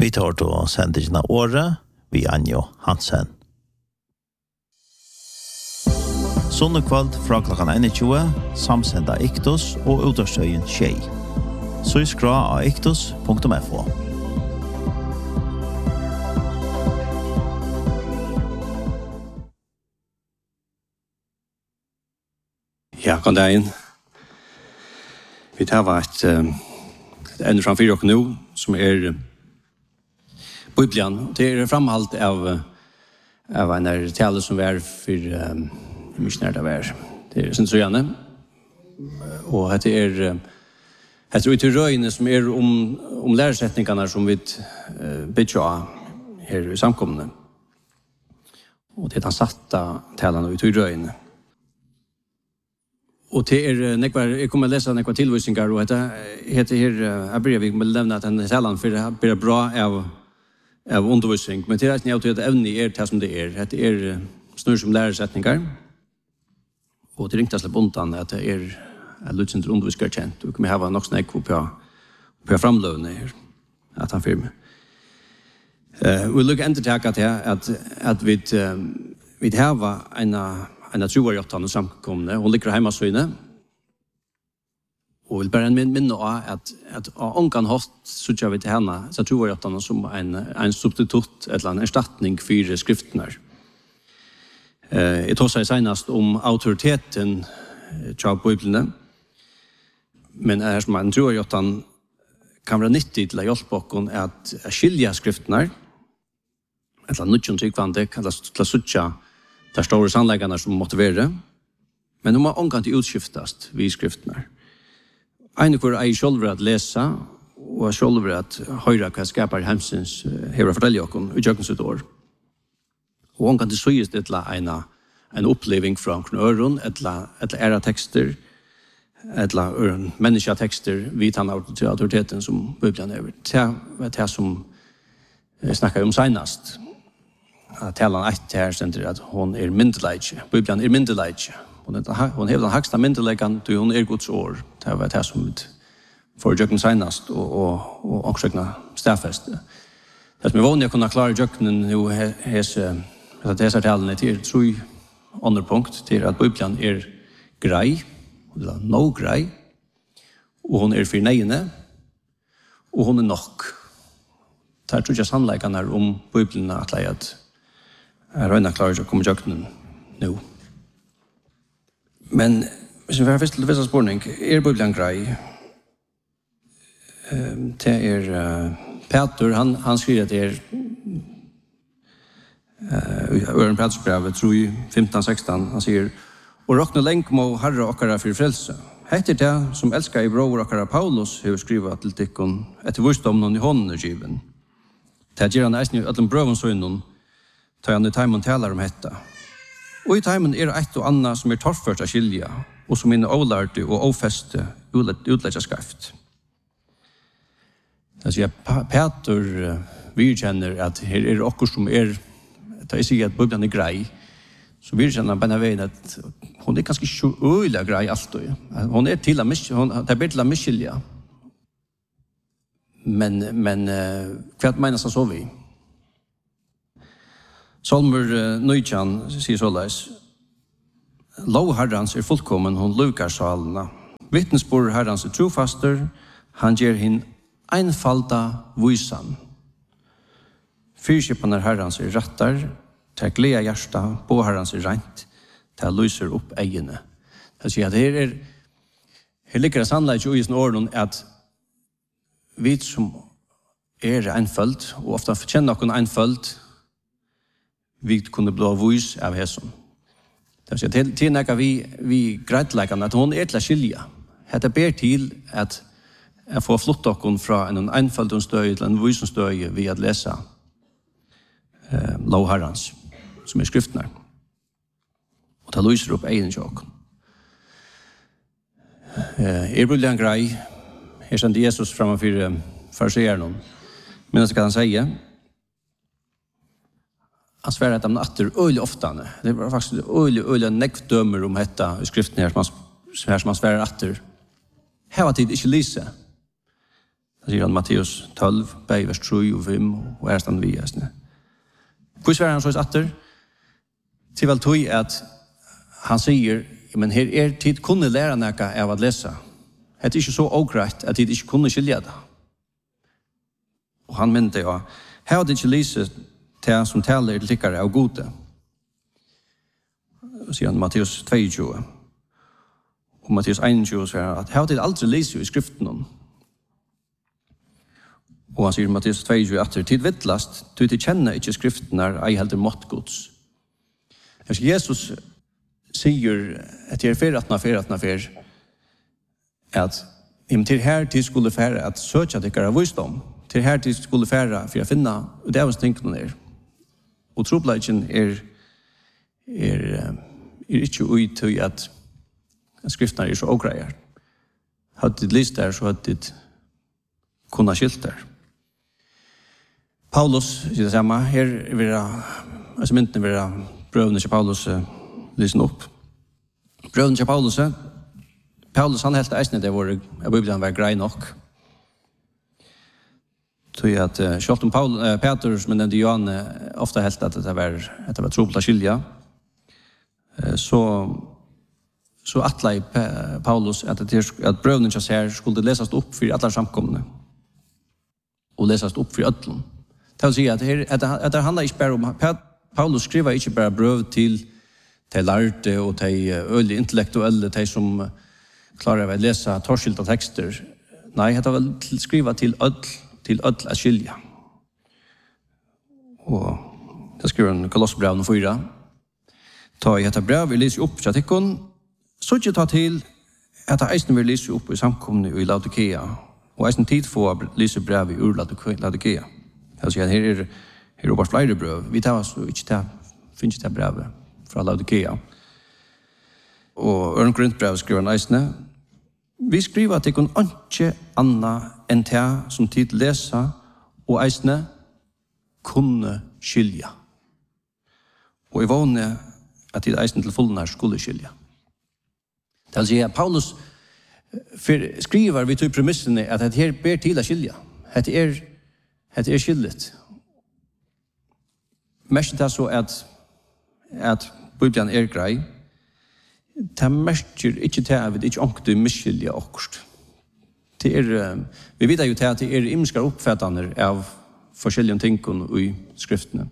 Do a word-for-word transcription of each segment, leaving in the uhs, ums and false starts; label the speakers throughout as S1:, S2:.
S1: Vi tar då sändningen av året vid Anjo Hansen. Sunnekvalt fra klokkan tjugoen, samsenda Iktos og Udarstøyen Tjei. Så skra av iktos punktum f o.
S2: Ja, kan det inn. Vi tar vært uh, enda fram fyrir okkur nå, som er uh, Bibelen. Det er framhalt av, av en er tale som er for um, missionær det var. Det er sensorene. Og det er jeg tror til røyene som er om, om læresetningene som vi uh, bytter av her i samkomne. Og det er den satte talene ut i røyene. Og det er nekvar, jeg kommer å lese nekvar tilvisninger, og det heter her, jeg bryr vi vil nevne at denne talen, for det blir bra av, av undervisning, men det er ikke nødt til at evne er det som det er. Det er snur som læresetninger, og det ringte seg bundan at det er lutsent undervisker kjent, og vi har nok snakk på, på framløvene her, at han firmer. Uh, vi lukker enda til at, at vi, uh, vi har en en troarjottande samkomne, hun ligger hjemme søyne, og vil bare minne av at, at av ångan hatt så kjør vi til henne, så troarjottande som en, en substitutt, eller en erstatning for skriftene. Eh, jeg tar seg senest om autoriteten til Bibelen, men er som en troarjottande kan være nyttig til å hjelpe oss at skilja skriftene, eller nødvendig tryggvande, eller til å suttje det er store sannleggene som måtte være, men de må omgått utskiftast vid skriftene. En hvor er selv at lese, og er selv at høre hva skapar hemsens hever forteller oss i kjøkkens ut år. Og omgått søyes det til en, en oppleving fra omkring øren, etter ære tekster, etter mennesketekster, vid han autoriteten som Bibelen er. Det er det som jeg snakker om senest. Att tala ett här sen att hon är myndigleike. Bibeln är myndigleike. Hon är hon har den högsta myndigheten till hon är Guds ord. Det var det som för jöken senast och och och också stäffest. Det som är vanligt att kunna klara jöken nu hes att det är talen till tre andra punkt till att Bibeln är grej eller no grej och hon är för nejne och hon är nog. Det tror jag sannolikheten är om Bibeln att lägga Jeg røyner klarer ikke å komme tjøkken nå. Men hvis vi har først til visse spørning, er Bibelen grei? Det er uh, Peter, han, han skriver at det er i uh, Øren Petersbrevet, tror jeg, femten seksten, han sier «Og råkne lenk må herre okkara for frelse. Heter det som elsker i bror okkara Paulus har skrivet til tikkun etter visdommen i hånden er given. Det gjør han eisen i ødelen brøven søgnen, tar han i teimen taler om dette. Og i teimen er et og annet som er torført av skilja, og som er avlærte og avfeste utleggerskrift. Det sier Peter virkjenner at her er okkur som er, da jeg sier at Bibelen er grei, så virkjenner han bare veien at hun er ganske ikke øyelig grei alltid. Hun er til å miskilja, det er bare til å miskilja. Men, men hva mener han så vi? Salmer Nøytjan sier såleis, lov herrans er fullkommen, hon lukar salene. Vittnesbord herrans er trofaster, han ger hin einfalda vysan. Fyrkjøpene herrans er rattar, til gleda hjärsta, på herrans er rent, til lyser opp egene. Det sier at her er, her ligger det sannleik i sin orden at vi som er enfald, og ofta kjenner noen enfald, vi kunne bli vise av hæsson. Det er til, til nægge vi, vi greitleggene at hun er til å skilja. Hette ber til at jeg får flott okken fra en enfald støy til en vise støy ved å lese eh, lovherrens, som er skriftene. Og ta lyser opp egen tjåk. Eh, er brullig en grei, her sendte Jesus framfor fariseeren. Men så kan han säga han svär att de atter öl ofta. Det var faktiskt öl öl nekv dömer om detta i skriften här som man här som man svär atter. Här var tid inte lyse. Det sier han Matteus tolv, bei vers tre og fem, og er stand vi. Hvor svarer han så atter? Til vel tog at han sier, men her er tid kunne lære noe av å lese. Det er ikke så ågreit at tid ikke kunne skilje det. Og han mente jo, her hadde ikke lyset til som taler til tikkere av gode. Sier han Matteus tjueto. Og Matteus tjueen sier at her hadde aldri lyset i skriften om. Og han sier Matteus tjueto at tid vittlast, du til kjenne ikke skriften er ei helder måttgods. Jesus sier at jeg er fer atna fer atna fer at til her tid skulle fære at søkja dykkar av visdom, til her tid skulle fære for å finne og det er hos tingene er. Og trobladjen er er, er ikke ui til at skriftene er så ågreier. Hadde det lyst der, så hadde det kunnet skilt der. Paulus, sier det samme, her er vi altså myntene vil brøvene til Paulus uh, lysen opp. Brøvene til Paulus, Paulus han helt eisende det var, jeg Bibelen var grei nok. Så at uh, selv om Paul, uh, Petrus, men den Johanne, ofte helt at det var, at det var tro på å skilja, uh, så så atlei Paulus at, det, at brøvene til her skulle leses opp for alle samkomne og leses opp for ødelen. Det vil si at, her, at, at det handler ikke bare om Paulus skriver ikke bare brøv til de lærte og de ølige intellektuelle, de som klarer å lese torskilte tekster. Nei, det vil skrive til ødel, til ødel å skilje. Og det skriver han Kolossbrevene fyra. Ta i dette brev, vi leser opp til tikkene, så ikke ta til at eisen vil lese opp i samkomne i Laodikea, og eisen tid få lese brev i ur Laodikea. Det vil si at her er Her er bare flere brøv. Vi tar altså ikke til, finnes ikke til brevet fra Laodikea. Og Ørn Grøntbrev skriver han eisene. Vi skriver at det kan ikke anna enn til som tid lesa og eisene kunne skilja. Og i vågne at tid eisene til fullene skulle skilja. Det vil si at Paulus skriver vi til premissene at det her ber til å skilja. Det er, det er skillet. Mest det så at at Bibelen er grei. Det merker ikke til at vi ikke ångte miskyldige akkurat. Det er, vi vet jo til at det er imenskere oppfattende av forskjellige tingene i skriftene.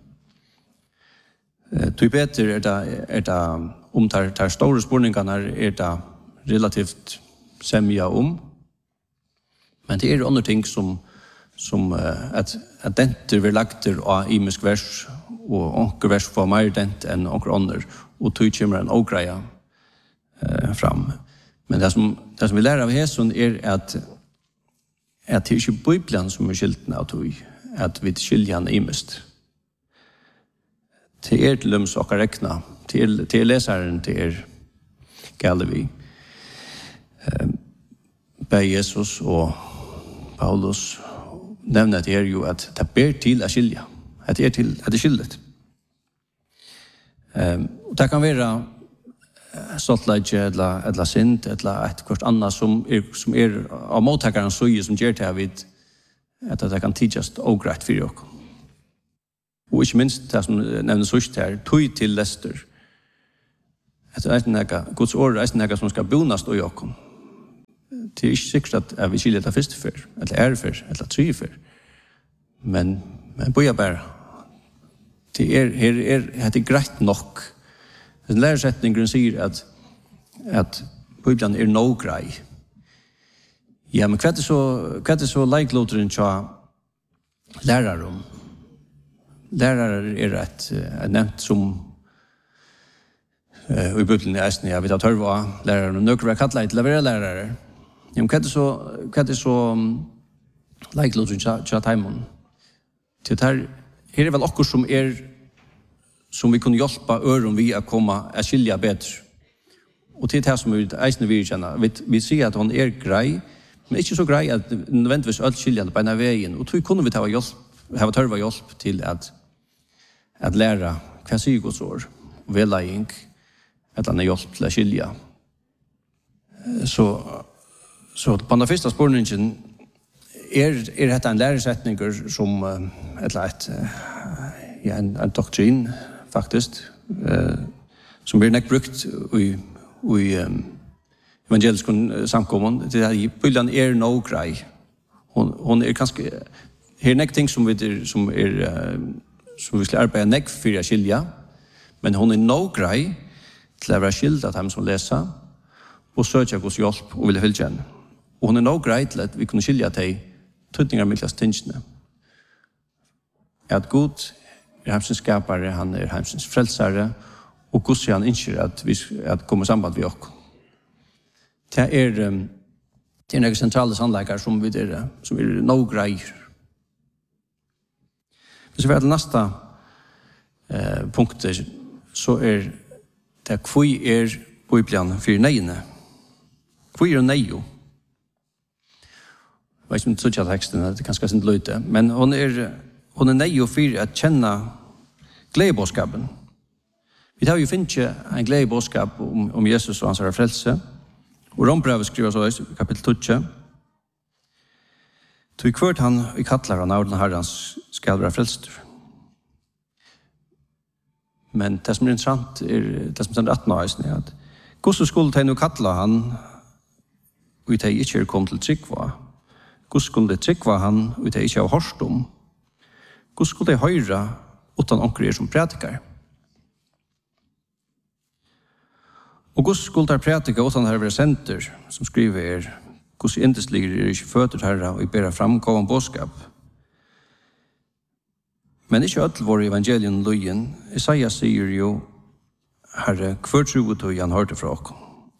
S2: Til Peter er det, er det om de, de store spørningene er det relativt semja om. Men det er andre ting som, som at, at denter vil lagter av imisk vers og onker vers får mer dent enn onker ånder, og tog kommer en ågreia eh, fram. Men det som, det som vi lærer av Hesun er at, at det er ikke Bibelen som er skilten av tog, at vi skiljer han imest. Det er til dem som kan rekna, til, til leseren, til er gale vi. Eh, Bei Jesus og Paulus nevner at det er jo at det ber til å skilja. At det er til at det er skildet. Um, det kan være stoltleidje, eller, eller sint, eller et kvart annet som er, som er av mottakerens søye som gjør til at, vi, at det kan tidligst og greit for dere. Og ikke minst det som nevnes først her, tog til lester. At det er noe, Guds ord er noe som skal bonast i dere. Det er ikke sikkert at vi skiljer det første før, eller ære før, eller tre før. Men, men bøyer bare. Det er, her er, det er greit nok. Den læresetningen sier at, at Bibelen er no grei. Ja, men hva er det så, hva er det så leiklåteren til læreren? Lærere er et, er nevnt som uh, i Bibelen er eisen, jeg vet at hørva lærere, men nøkker var kattlet til å være lærere. Ja, men hva er det så, hva er det så um, leiklåteren til Taimon? Til her, her er vel okkur som er som vi kunne hjelpe øren vi å komme å skilja bedre. Og til det som vi eisende vi kjenner, vi, vi sier at hun er grei, men ikke så grei at nødvendigvis alt skilja det på en av veien. Og tog kunne vi ta hjelp, ha tørva hjelp til at, at lære hva sier Guds ord, og vedlegging, at han er hjelp til å skilja. Så, så på den første spørningen er, er dette en læresetninger som uh, et, et, uh, ja, en, en doktrin, faktisk, uh, som blir nekk brukt i, i um, evangelisk samkommun. Det er, Bibelen er no grei. Hon, hon er ganske, her er nekk ting som vi, som er, uh, som vi skal arbeide nekk for å skilja, men hon er no grei til å være skilt av dem som leser, og søker hos hjelp og vil fylke henne. Og hon er no grei til at vi kunne skilja til tøytningar mittlas tingene. At Gud er heimsins skapare, han er heimsins frelsare, og Gud sier han innskjer at vi at komme samband med oss. Det er, um, det er noen sentrale sannleikar som vi er, som er no greier. Hvis vi er til neste eh, punkter, så er det hvor er Bibelen for neiene. Hvor er neio? Jag vet inte så texten, det kanske inte lite, men hon är hon är nejo för att känna glädjeboskapen. Vi har ju finnit en glädjeboskap om, om Jesus och hans frälse. Och Rombrevet skriver så i kapitel tio. Till kvart han i kallar han av den herrans ska vara frälst. Men det som är intressant är det som är rätt nöjs är att Gud skulle ta nu kalla han och det inte kom till tryggva. Gud skulle tryggva han och det inte har hörst om. Gud skulle höra utan onker som predikar. Och Gud skulle predika utan herre center som skriver Gud indesligger er ikke føtter herre og ber fram gåvan bådskap. Men ikke ødel vår evangelien løyen. Isaiah sier jo herre, hver tro tog han hørte fra oss.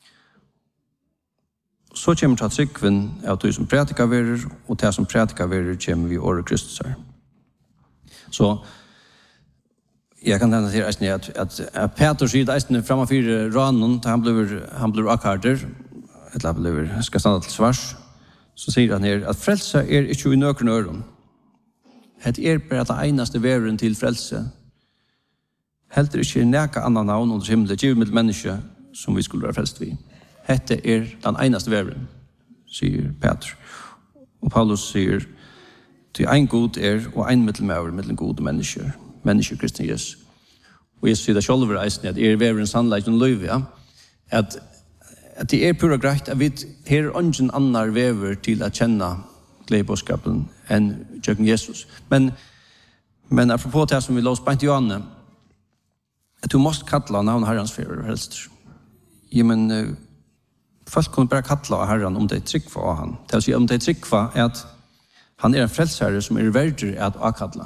S2: Så kommer til tryggven av de som predikar verer, og de som predikar verer kommer vi året Kristus her. Så jeg kan tenke til at, at, at Peter sier eisne framfor ranen, han blir, han blir akkarder, eller blir, skal stande til svars, så sier han her at frelse er ikke i nøkron øren. Het er bare det eneste veren til frelse. Helt er ikke næka annan navn under himmelen, givet med menneske som vi skulle være frelst vi. Hette er den eneste veren, sier Peter. Og Paulus sier, til en god er og en middelmøver mellom gode mennesker, mennesker kristne Jesus. Og jeg sier det selv eisen at er veren sannleik og løyve, ja, at, at det er pura greit at vi her er ingen annar vever til å kjenne gledebådskapen enn kjøkken Jesus. Men, men apropos det som vi lås på Johanne, at du måste kalla navn herrans fyrir helst. Ja, men uh, folk kunne bare kalla herran om det er tryggva av han. Det vil si om det er tryggva er at han er en frelsherre som er verdur at akalla.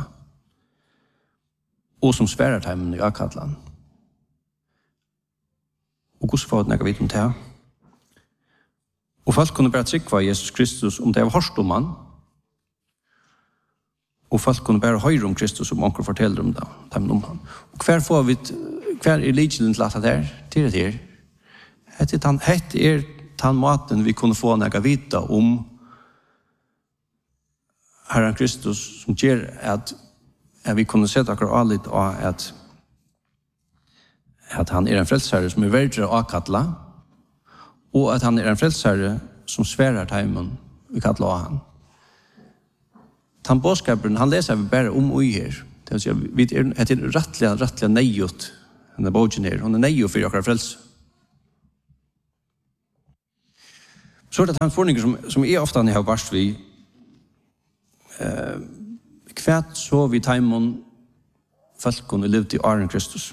S2: Og som sværer teimen i akalla. Og hvordan får det vidt om det? Og folk kunne bare tryggva Jesus Kristus om det er hørst om han. Og folk kunne bare høre om Kristus om onker forteller om det, teimen om han. Og hver får vi, hver er likelen til at det er, til det her. Hette er, hette er den måten vi kunne få nægge vita om Herren Kristus som gjør at, at vi kunne sette akkurat allit av at, at han er en frelsherre som er verdre å kattla og at han er en frelsherre som sverar teimen vi kattla av han. Den bådskapen, han leser vi bare om og i her. Det vil si, vi er, det er rettelig, rettelig nejot denne bådgen her. Hun er nejot for akkurat frelse. Så er det en forning som, som er ofte han har vært vi eh, kvært så vi teimen folkene levde i Aren Kristus.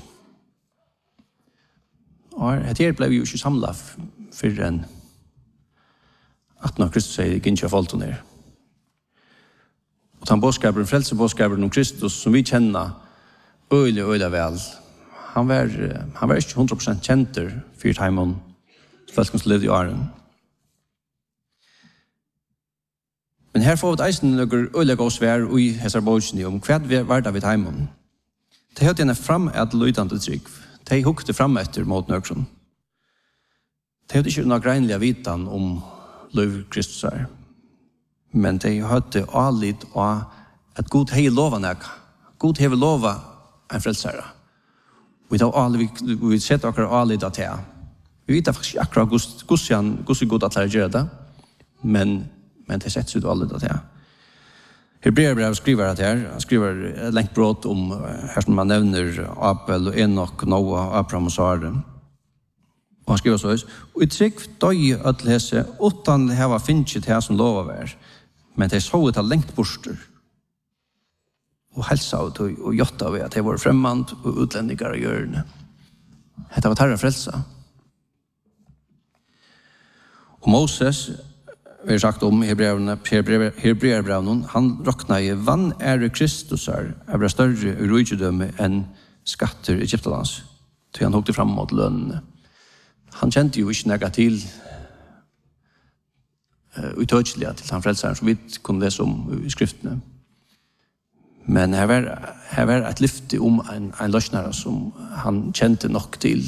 S2: Og her ble vi jo ikke samlet for en at når Kristus sier ikke ikke har falt ned. Og den bådskaperen, frelsebådskaperen om Kristus som vi kjenner øyelig, øyelig vel, han var, han var ikke hundre prosent kjenter for teimen folkene som levde i Aren. Men her får vi et eisen noen øyelig og svær i hessar bådene om hva var det ved heimen. De høyde henne fram et løydende trygg. De hukte fram etter mot nøkron. De høyde ikke noen greinlige vitan om løy Kristus her. Men de høyde alit av at Gud hei lova nek. Gud hei lova en frelsere. Vi tar alit, vi setter akkurat alit av det. Vi vet faktisk akkurat hvordan god at lære gjøre det. Men Men det setter ut alle det. Hebreerbrevet skriver at her, han skriver et lengt brott om, her som man nevner Abel og Enoch, Noah, Abraham og Sare. Og han skriver så, og i trygg døy ødelese, utan det heva finnet her som lova vær, men de så ut av lengt borster, og helsa ut og, og gjotta ved at de var fremmand og utlendingar av hjørne. Dette var tarra frelsa. Og Moses, vi har sagt om Hebreerbrevnen, han rokna i vann er Kristusar, er bra større uroidjedømme enn skatter i Egyptalands, til han hokte fram mot lønnene. Han kjente jo ikke nega til uh, utødselig til han frelseren, som vi kunne lese om i skriftene. Men her var, her var et lyfte om en, en løsnare som han kjente nok til.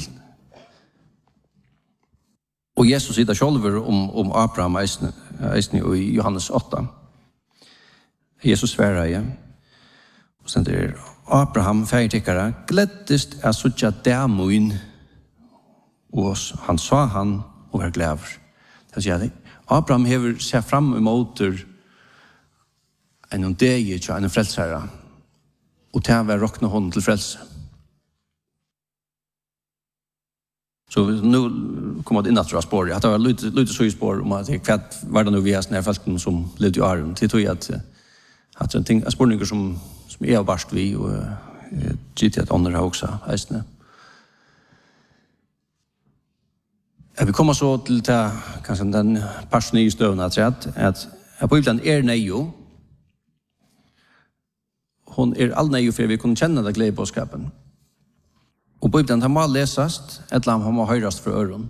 S2: Og Jesus sier selv om, om Abraham eisne, eisne i Johannes åtta. Jesus svarer igjen. Og sen det er Abraham, ferdigtikkere, gleddest er suttja dæmoin, og han sa han og var glæver. Det vil si at Abraham hever seg fram i måter en degi til en frelsere, og til å råkne hånden til frelse. Så nu kommer det inn at det var spår. Det var lite så i spår om at hva var det nå vi har sånne felten som levde i Aron. Det tror jeg at, at en ting er spørninger som, som er av barst vi, og uh, gitt at ånder har også eisene. Jeg vil komme så til ta, kanskje den parsen i støvende at, at jeg på Bibelen er nejo. Hon er all nejo for vi kunne kjenne det glede på skapen. Og Bibelen har må lesast, eller han må høyrast fra øren.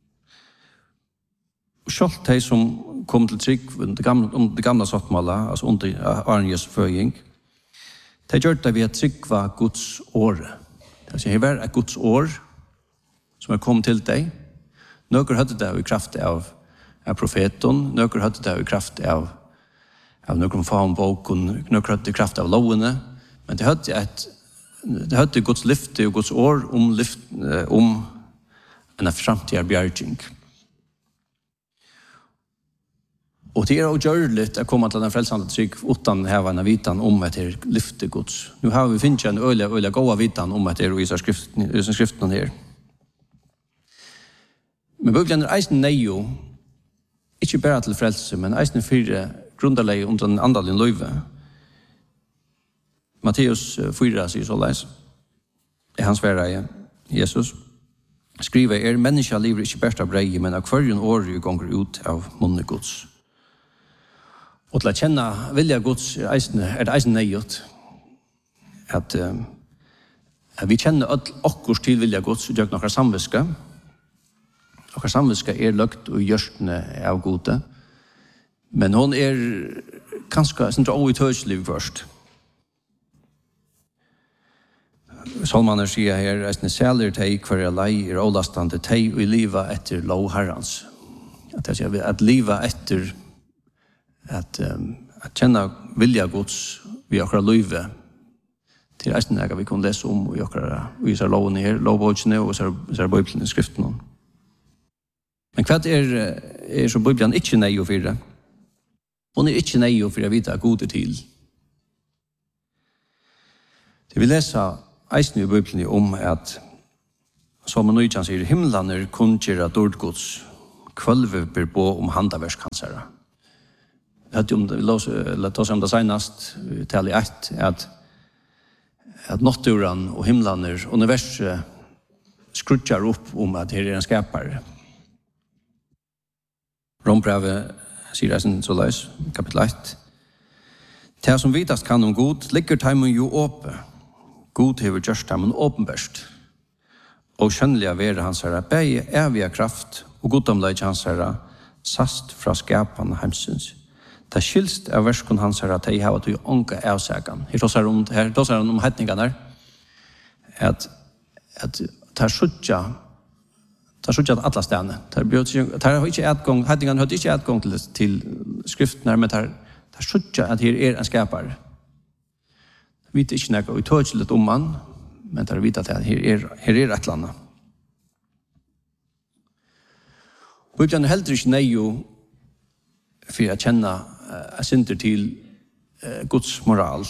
S2: Og selv de som kom til trygg om det gamle, om det gamle sottmålet, altså under Arnes føying, de gjør det ved at trygg var Guds år. Det vil si, det var et Guds år som er kommet til deg. Noen hadde det i kraft av, av profeten, noen hadde det i kraft av, av noen faenboken, noen hadde det i kraft av lovene, men det hadde et Det hadde Guds lyfte og Guds år om, lyft, om en framtida bjerging. Og det er også gjørligt å komme til den frelsende trygg utan heva en vitan om at det er lyfte Guds. Nu har vi finnet en øyla, øyla gåa vitan om at det er i skriften, i skriften her. Men Bibelen er eisen nejo, ikke bare til frelse, men eisen fire grunderleg under den andalen løyve. Matteus fyra sier så leis. Er hans verre, Jesus. Skriver, er menneska lever ikke bært av brei, men av hverjen år gonger ut av munne Guds. Og til å kjenne vilja Guds er, eisne, er det eisen nøyot. At, uh, at vi kjenner okkurs til vilja Guds og gjør nokkar samviska. Nokkar samviska er løgt og gjørstene av gode. Men hon er kanskje sindra outøyselig først. Salmaner sier her, eisne sæler teg hver lei er ålastande teg og liva etter lov herrans. At jeg sier, at liva etter at, um, at kjenne vilja Guds vi akkurat løyve til eisne ega vi kan lese om og akkurat vi ser loven her, lovbådsene og ser, ser bøyblene i skriften. Men hva er, er så bøyblene ikke nei og fire? Hun er ikke nei og fire vite gode til. Det vi leser eisen i Bibelen om at som en nøytjan sier himlaner kunngjera dårdgods kvølve ber på om handaverskansere. Det hadde om det, la oss om det senast tal i ett at at naturen og himlaner universet skrutjar opp om at her er en skapare. Rombrevet sier eisen så leis, kapitel ett. Det som vidast kan om god ligger teimen jo åpe. God hever gjørst ham en åpenbørst, og skjønnelig av være hans herre, begge evige kraft, og godomleid hans herre, sast fra skapan hemsens. Det er skilst av verskon hans herre, at de har til ånka avsagan. Her tås er om, her tås er om hetningarna, at, at det er suttja, det er suttja alle stedene. Det er ikke etgång, hetningarna har ikke etgång til, til skriftene, men det er, det er suttja at her er en skapare. Vi vet ikke noe utøyselig om han, men det er vidt at her er, her er et eller annet. Bibelen er heller ikke nøye for å kjenne uh, synder til eh, Guds moral.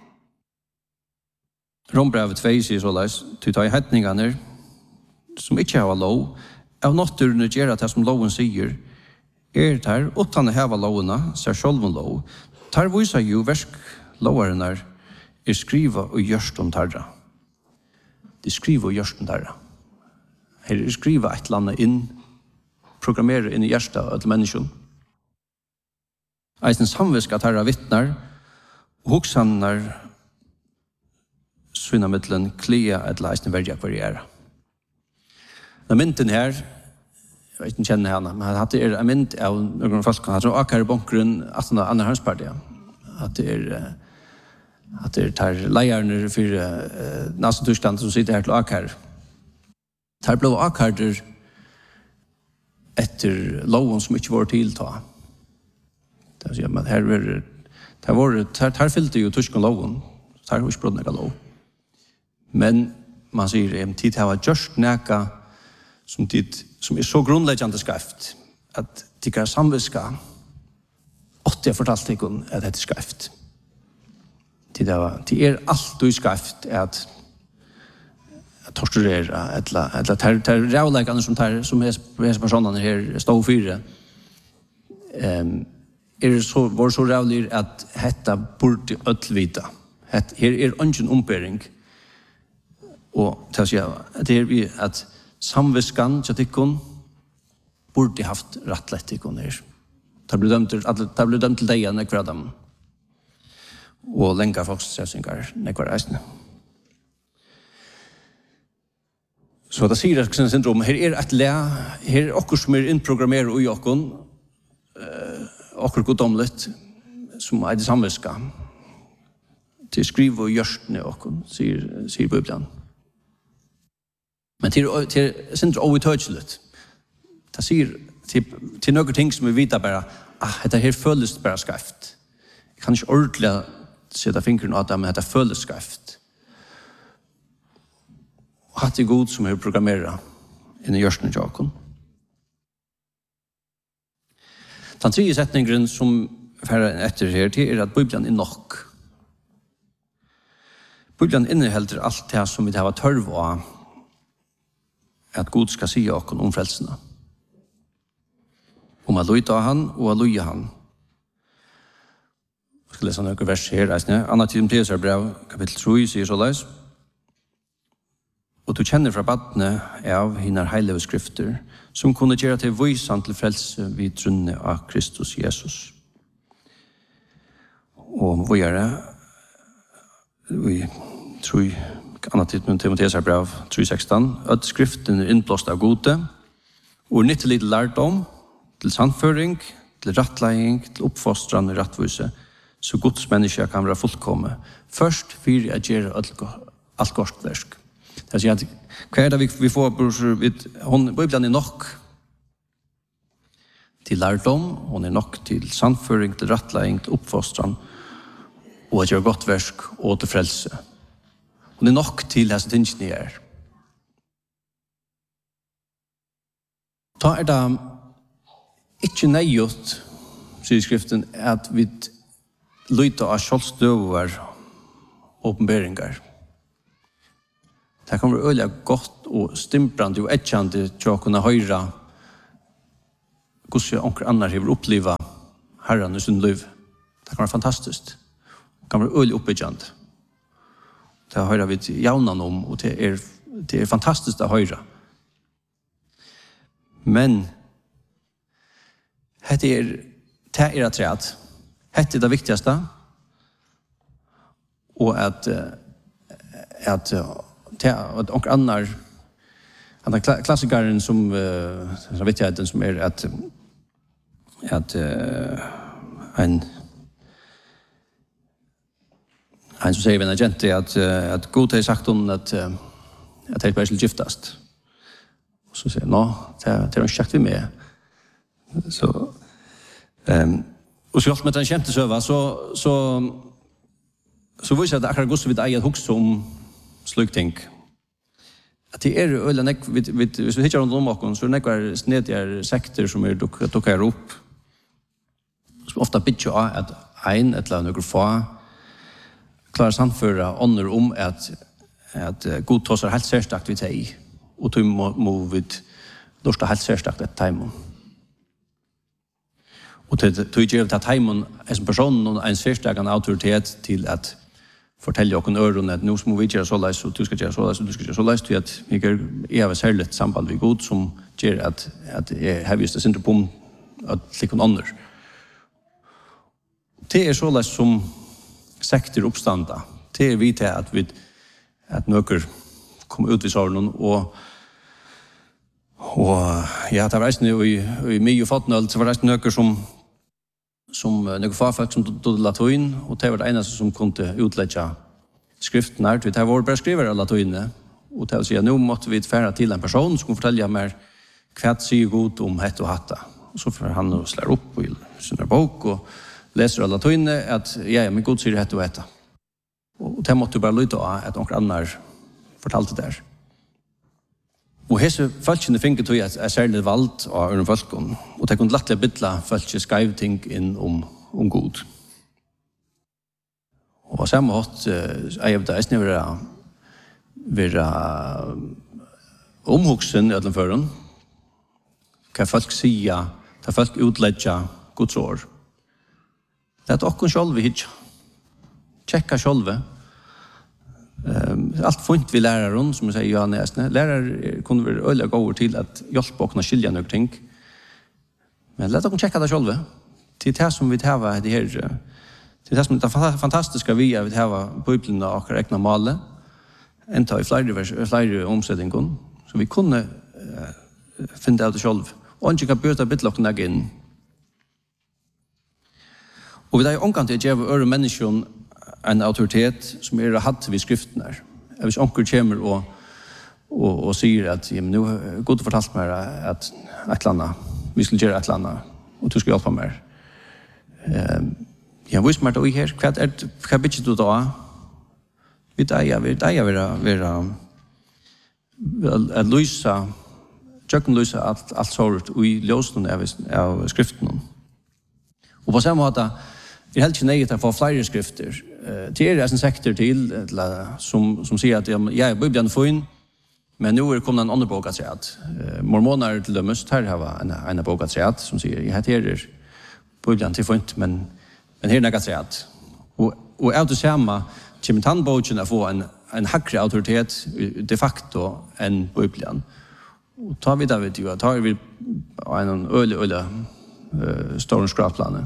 S2: Rombrevet två sier såleis, ty ta i hetningarna som ikke har lov, av naturen gjør det som loven sier, er der, utan å hava lovene, ser sjølven lov. Tar viser jo versk loverne er skriva og gjørst om tarra. De skriver og gjørst om tarra. Her er skriva et eller annet inn, programmerer inn i hjertet av alle mennesker. Eisen samviska tarra vittnar, og hoksannar svinna mittlen klia et eisen verja kvarriere. Den mynden her, jeg vet ikke kjenner henne, men han hadde er en mynd av noen folk, han hadde akkurat i bunkeren at han er andre hanspartiet. At det er at det er leierne for uh, Nazi-Tyskland som sitter her til Akar. Det ble Akarder etter loven som ikke var tilta. Det vil si, men her var det var her fylte jo Tyskland loven, her var ikke brått nægget lov. Men man sier, en tid har vært gjørst nægget som, tid, som er så grunnleggende skreft, at de kan samviska åtte jeg fortalte ikke at det er skreft. Det er alt og skreft at torturera eller eller tar tar rävlägarna som tar som är är personerna här stå fyra. Ehm är det så var så rävlig att hetta borde öllvita. Het här är ingen ombering. Och tas jag det är vi att samviskan chatikon borde haft rättlättikon här. Det blir dömt att det blir dömt till dig när kvar och länka foxsäsingar när kvar resten. Så det sier at syndrom, her er et le, her er okkur som er innprogrammerer i okkon, uh, okkur godomlet, som er det samviska, til skriv og gjørstene i okkon, sier, sier Bibelen. Men til, til syndrom og utøyselet, det sier til, til noen ting som vi vet bare, ah, dette her føles bare skreft. Jeg kan ikke ordentlig sette fingeren av det, men dette føles skreft. Og hatt det god som er programmeret inn i gjørsten i Jakon. Den tredje setningen som er etter her til er at Bibelen er nok. Bibelen inneholder alt det som vi har tørv av at God skal si oss om frelsene. Om å lytte av han og å lytte han. Jeg skal lese noen vers her. Anna Timotheus brev, kapittel tre, sier så leis. Og du kjenner fra badene av hinner heilige skrifter, som kunne gjøre til vysan til frelse vid trunne av Kristus Jesus. Og vi er det, vi tror, annet Timotheus brev tre seksten, at skriften er innblåst av gode, og nyttelig til lærdom, til sannføring, til rattlegging, til oppfostran og rattvise, så Guds menneske kan være fullkomme. Først for å gjøre alt godt versk. Det sier at hva er det vi, vi får hon, Bibelen er nok til lærdom, hon er nok til sannføring, til rattlegging, til oppfostran, og å gjøre godt versk og til frelse. Hon er nok til disse tingene er. Da er det ikke nøyot, sier skriften, at vi lytter av kjølstøver åpenberinger. Det kan være øyelig godt og stimprande og etjande til å kunne høre hvordan onker andre har opplevd Herren i sin liv. Det kan være fantastisk. Det kan være øyelig oppbyggende. Det hører vi til jævnen om, og det er, det er fantastisk å høre. Men dette er det er et træd. Dette er det viktigste. Og at at och och annar andra klassikern som uh, så vet jag den som är att att uh, en han som säger en agent att uh, att God har sagt om att uh, att det är giftast. Och så säger no, det det är en schakt vi med. Så ehm um, och så allt med den kände så så så så visste jag att akkurat Gustav vid eget hus om slukting. At det er øyla nek, hvis vi hittar rundt om okken, så er det nekvar snedjar sekter som er dukkar opp, som ofta bytja av at en eller noen få klarer samføre ånder om at, at God tåser helt særstakt vi teg, og tog må, må vi lorsta helt særstakt et teimon. Og tog gjør til teimon en person en særstakt autoritet til at fortelle åkken øren at nå må vi gjøre så leis, og du skal gjøre så leis, og du skal gjøre så leis, til at jeg har særlig samband med God som gjør at, at jeg har vist det sinter på at slik andre. Det er så leis som sekter oppstanda. Det er vi til at vi at nøkker kommer ut vid sånn, og og ja, det var reisende i, i mye fatnøld, så var det nøkker som som noen fagfolk som døde latin, og det var det eneste som kunne utlegge skriften her. Det var bare skriver av latinene, og det vil si at nå måtte vi fære til en person som kunne fortelle meg hva sier god om hett og hatta. Og så får han å slå opp i sin bok og leser av latinene at ja, men god sier hett og hatta. Og det måtte bare lytte av at noen andre fortalte det. Og hese folkene finner tog at er særlig valgt av øren folkene, og det kunne lattelig bytla folkene skrev ting inn om, om god. Og på samme måte er jeg det eisne være, være omhugsen i ødelen føren, hva folk sier, hva folk utledger Guds år. Det er dere selv vi hittar. Tjekka selv. Um, allt fint vi läraren som jag säger Johan Esne. Lärare kunde vi öliga gå over till att hjälpa och skilja några ting. Men låt oss checka det själva. Till det som vi har det här till det som det fantastiska vi har vi har Bibeln och egna male. Ända i flera flera omsättningar så vi kunde uh, finna ut det själv. Och inte kan byta bitlocken igen. Och vi har omkant att ge öre människan en autoritet som er hatt vid skriften her. Hvis onker kommer og, og, og sier at ja, nå har God fortalt meg at et eller annet, vi skal gjøre et eller annet, og du skal hjelpe meg. Uh, ja, vis meg da i her, hva er det, hva blir du da? Vi deier, vi deier være, være at lyse, tjøkken lyse alt, alt sånt i løsene av, av skriften. Og på samme måte, det er helt ikke nøyet til å få flere skrifter. Det er en sektor til som, som sier at ja, Bibelen er fin, men nå er det kommet en annen bok at seg at mormoner til dømes, her har en, en bok at seg at som sier, ja, det er Bibelen til fint, men, men her er det at seg at. Og, og av det samme kommer tannboken å få en, en hakre autoritet de facto enn Bibelen. Og tar vi da, vet du, tar vi en øle, øle uh, stor skrapplaner.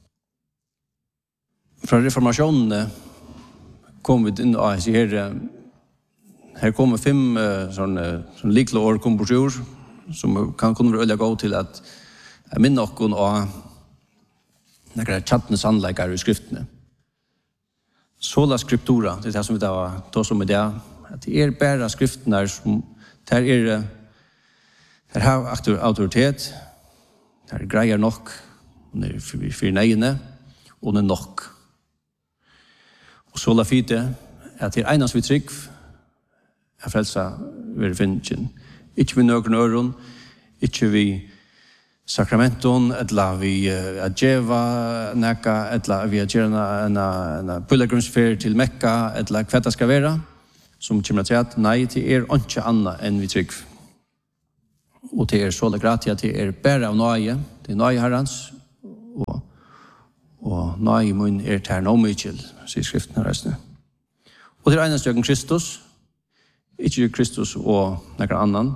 S2: Fra reformasjonen kom vi inn og sier her, her kommer fem uh, sånne, sånne likle år kom på sjur, som kan kunne være øye gå til at jeg minner noen av noen tjattende sannleikere i skriftene. Sola skriptura, det er det som vi da tar som med det, at det er bare skriftene som der er der har autoritet, der greier nok, og det er for nøyene, og det er nok. Og så la fite at det er eneste vi trygg er frelsa ved finningen. Ikke vi nøkene øren, ikke vi sakramenton, eller vi uh, djeva neka, eller vi gjør en, en pilgrimsfer til Mekka, eller hva det skal være, som kommer til at nei, det er ikke annet enn vi trygg. Og det er så gratia, det er bare av nøye, det er nøye herrens, og og nei mun er tær no mykjel, sier skriften her resten. Og det er eneste jøkken Kristus, ikke Kristus og noen annan,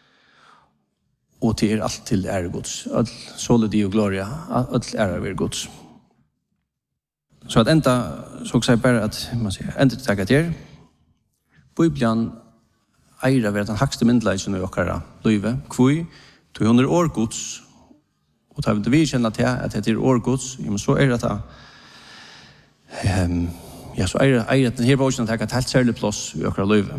S2: og det er alt til ære Guds. All solidi og gloria, alt ære ved Guds. Så at enda, så kan jeg bare at, man sier, enda til takk at her, Bibelen eier ved den hakste myndeleisen i okkara løyve, kvui, til hun er år Guds, og tar vi kjenner til at det er årgods, ja, men så er det at um, ja, så er det at denne boken har et helt særlig plass i akkurat løyve.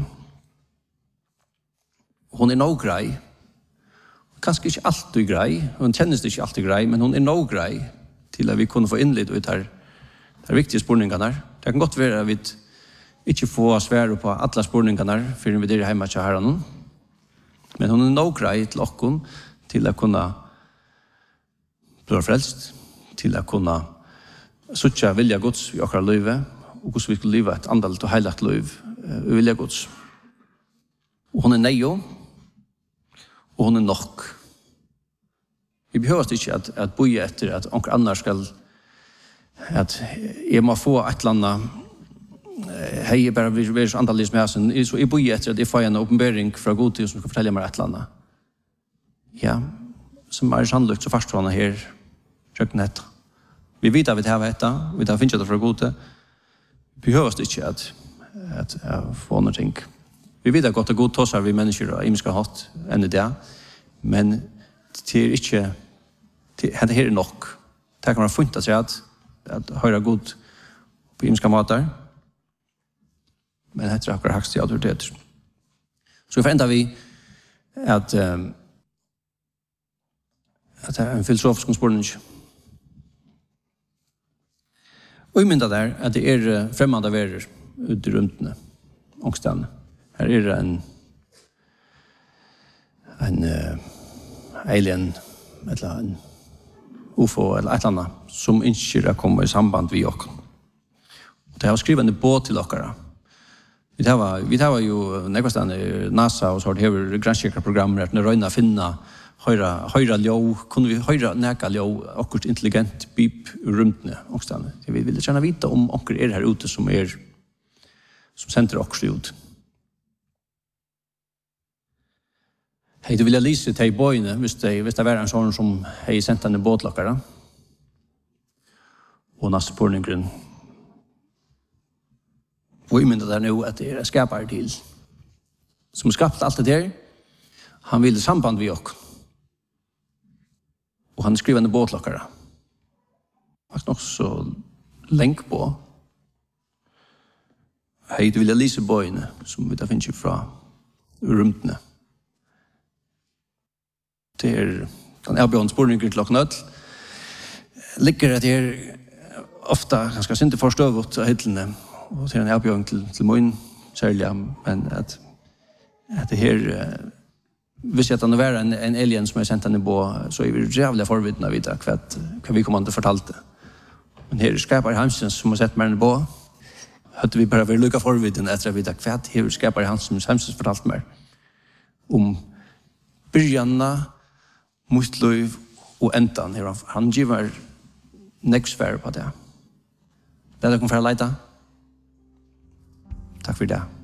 S2: Hun er noe grei, kanskje ikke alltid grei, hun kjennes ikke alltid grei, men hun er noe grei til at vi kunne få innlitt ut her, de viktige spørningene. Det kan godt være at vi ikke får svære på alle spørningene før vi er hjemme til herren, men hun er noe grei til åkken til å kunne blir frelst til å kunne suttja vilja Guds i okkara livet, og hvordan vi skulle leve et andalt og heilagt liv i vilja Guds. Og hun er neio, og hun er nok. Vi behøver ikke at, at boje etter at onker annar skal at jeg må få et eller annet hei, bare vi er så andalis med hæsen, så jeg boje etter at jeg får en åpenbering fra god til som skal fortelle meg et eller annet. Ja, som er sannlykt så forstår han her kjøkken etter. Vi vet at vi har dette, vi vet at vi finner det fra god til. Vi behøver ikke at, at, at få noe ting. Vi vet at godt og god tåsar vi mennesker og imenska hatt enn det, men det er ikke, det her er nok. Det kan være funnet at jeg at høyre god på imenska matar, men det er akkurat hakst i autoriteter. Så vi forender vi at, um, at det er en filosofisk spørning. Og jeg mynda der at det er fremmede verer ut i rundene, ångstene. Her er det en, en uh, alien, eller en U F O, eller et eller annet, som ikke er kommet i samband med oss. Det har skrivet en båt til dere. Vi tar, vi tar jo nekvastene NASA og så har det granskjekkerprogrammer at når røyna finna høyra, høyra ljå, kunne vi høyra neka ljå, akkurat intelligent bip i rundene. Vi vil gjerne vite om akkurat er her ute som er som sender akkurat ut. Hei, du vil jeg lyse til bøyene hvis det, hvis det var en sånn som hei sendt henne båtlokkere. Og neste spørningen. Og jeg mynda der nå at det er skapere til. Som skapt alt det der. Han ville samband med oss. Og han skriver en båtlokkere. Faktisk nok så lenk på. Hei, du vil jeg lyse bøyene som vi da finner fra rymdene. Det er den avbjørende spørningen til klokken nødt. Ligger at jeg ofte ganske synte forstøvet av hitlene, og til en avbjørende til, til min særlig, men at, at det her, hvis jeg at var en, en alien som jeg sendte henne på, så er vi jævlig forvidende av hva, hva vi kommande fortalte. Men her skapar Hansens som har sett meg på, hadde vi bare vært lykka forvidende etter å vite hva her skapar Hansens Hansens fortalte meg om byrjanna, motliv og endan. Han giver nekksfære på det. Det er det kom for å leite. Takk for det.